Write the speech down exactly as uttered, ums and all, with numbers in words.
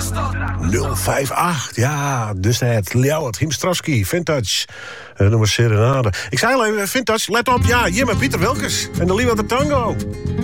nul vijf acht, ja, dus het Ljouwert, Himstrawski, Vintage, uh, nummer Serenade. Ik zei al even, Vintage, let op, ja, Jim en Pieter Wilkes en de Lieve de Tango.